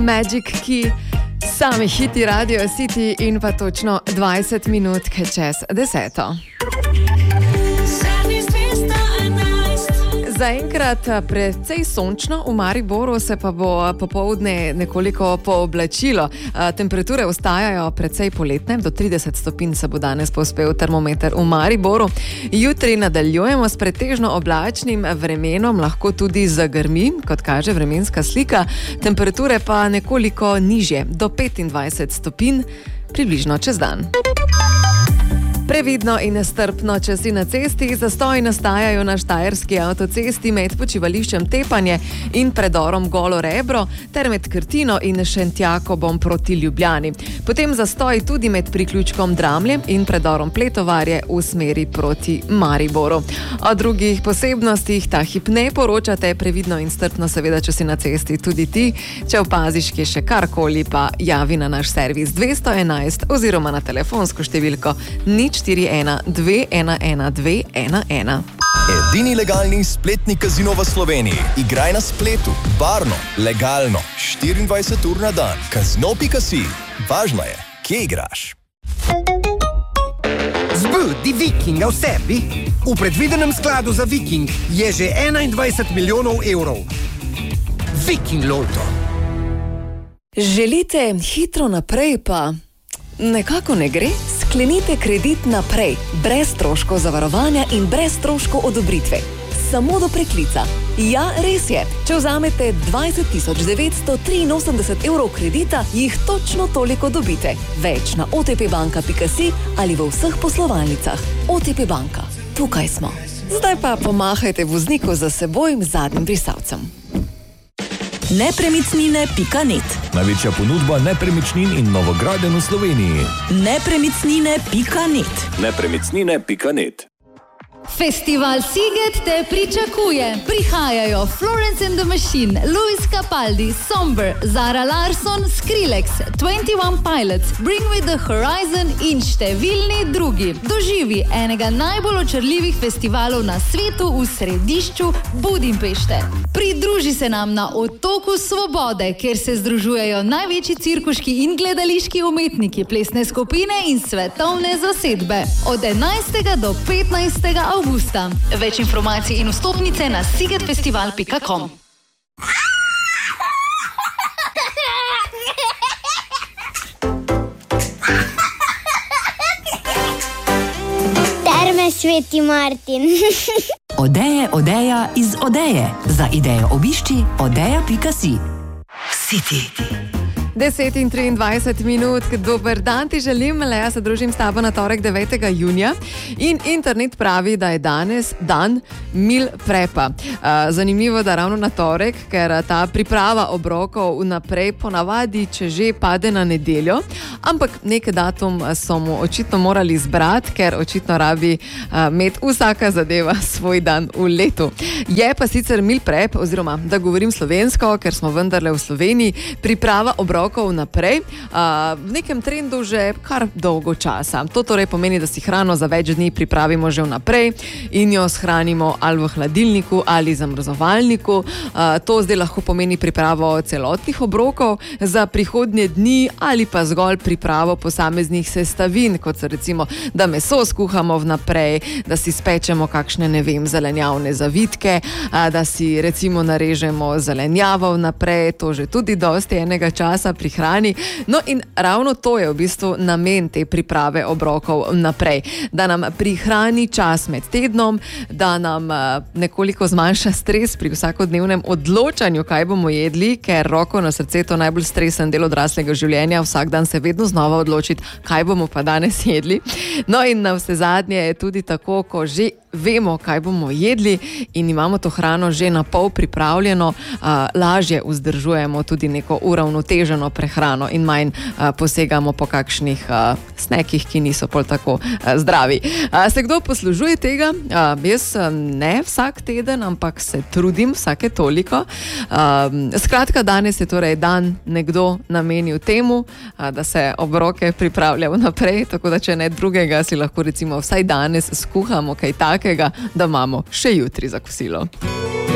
Magic Key, sami hiti Radio City in pa točno 20 minut čez 10. Zaenkrat precej sončno, v Mariboru se pa bo popoldne nekoliko pooblačilo. Temperature ostajajo precej poletne, do 30 stopinj se bo danes povzpel termometer v Mariboru. Jutri nadaljujemo s pretežno oblačnim vremenom, lahko tudi zagrmi, kot kaže vremenska slika. Temperature pa nekoliko nižje, do 25 stopinj, približno čez dan. Previdno in strpno, če si na cesti, zastoji nastajajo na štajerski avtocesti med počivališčem Tepanje in predorom Golo Rebro ter med Krtino in Šentjakobom proti Ljubljani. Potem zastoj tudi med priključkom Dramlje in predorom Pletovarje v smeri proti Mariboru. O drugih posebnostih ta hip ne poročate, previdno in strpno seveda, če si na cesti tudi ti. Če opaziš, ki je še karkoli, pa javi na naš servis 211 oziroma na telefonsko številko 041 211 211. Edini legalni spletni kazino v Sloveniji. Igraj na spletu, varno, legalno, 24 ur na dan. Kazino.si. Važno je, kje igraš. Zbudi Vikinga v sebi. V predvidenem skladu za Viking je že 21 milijonov evrov. Viking Lotto. Želite hitro naprej, pa nekako ne gre? Sklenite kredit naprej, brez stroškov zavarovanja in brez stroškov odobritve. Samo do preklica. Ja, res je. Če vzamete 20 983 evrov kredita, jih točno toliko dobite. Več na otpbanka.si ali v vseh poslovalnicah. OTP Banka. Tukaj smo. Zdaj pa pomahajte vozniku za seboj zadnjim brisalcem. Nepremičnine.net. Največja ponudba nepremičnin in novogradenj v Sloveniji. Nepremičnine.net. Nepremičnine.net. Festival Sziget te pričakuje. Prihajajo Florence and the Machine, Luis Capaldi, Somber, Zara Larsson, Skrillex, 21 Pilots, Bring Me the Horizon in številni drugi. Doživi enega najbolj očarljivih festivalov na svetu v središču Budimpešte. Pridruži se nam na Otoku Svobode, kjer se združujejo največji cirkuški in gledališki umetniki, plesne skupine in svetovne zasedbe. Od 11. do 15. augusta. Več informacij in vstopnice na szigetfestival.com. Terme Sveti Martin. Odeja iz Odeje. Za idejo obišči odeja.si. City. 10 in 23 minut, dober dan ti želim, Lea se družim s tabo na torek 9. junija in internet pravi, da je danes dan meal prepa. Zanimivo, da ravno na torek, ker ta priprava obrokov vnaprej ponavadi, če že pade na nedeljo, ampak nek datum so mu očitno morali izbrati, ker očitno rabi imeti vsaka zadeva svoj dan v letu. Je pa sicer meal prep, oziroma da govorim slovensko, ker smo vendarle v Sloveniji, priprava obrokov naprej, v nekem trendu že kar dolgo časa. To torej pomeni, da si hrano za več dni pripravimo že vnaprej in jo shranimo ali v hladilniku ali zamrzovalniku. To zdaj lahko pomeni pripravo celotnih obrokov za prihodnje dni ali pa zgolj pripravo posameznih sestavin, kot so recimo, da meso skuhamo vnaprej, da si spečemo kakšne, ne vem, zelenjavne zavitke, da si recimo narežemo zelenjavo vnaprej, to že tudi dosti enega časa pri hrani. No in ravno to je v bistvu namen te priprave obrokov naprej. Da nam prihrani čas med tednom, da nam nekoliko zmanjša stres pri vsakodnevnem odločanju, kaj bomo jedli, ker roko na srce to najbolj stresen del odraslega življenja, vsak dan se vedno znova odločiti, kaj bomo pa danes jedli. No in na vse zadnje je tudi tako, ko že vemo, kaj bomo jedli in imamo to hrano že na pol pripravljeno, lažje vzdržujemo tudi neko uravnoteženo prehrano in manj posegamo po kakšnih snekih, ki niso pol tako zdravi. Se kdo poslužuje tega? Jaz ne vsak teden, ampak se trudim vsake toliko. Skratka, danes je torej dan nekdo namenil temu, da se obroke pripravlja vnaprej, tako da če ne drugega, si lahko recimo vsaj danes skuhamo kaj takega, da imamo še jutri za kosilo.